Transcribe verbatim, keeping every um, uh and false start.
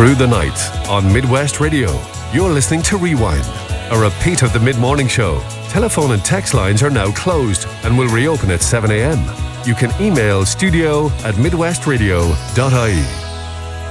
through the night on Midwest Radio. You're listening to Rewind, a repeat of the mid-morning show. Telephone and text lines are now closed and will reopen at seven a.m. You can email studio at midwestradio dot I E.